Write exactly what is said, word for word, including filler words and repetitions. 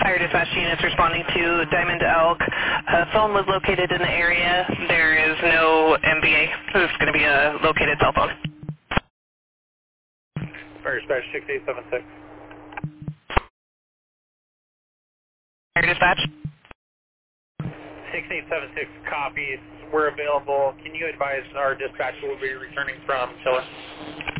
Fire dispatch units responding to Diamond Elk. A phone was located in the area. There is no M B A. It's going to be a located cell phone. Fire dispatch six eight seven six. Fire dispatch. six eight seven six copies. We're available. Can you advise our dispatch will be returning from Killer?